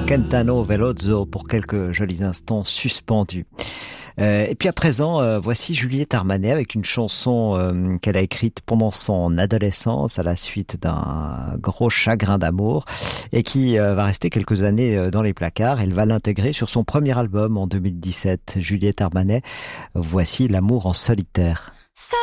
Caetano Veloso pour quelques jolis instants suspendus. Et puis à présent, voici Juliette Armanet avec une chanson qu'elle a écrite pendant son adolescence à la suite d'un gros chagrin d'amour et qui va rester quelques années dans les placards. Elle va l'intégrer sur son premier album en 2017. Juliette Armanet, voici L'amour en solitaire. Seul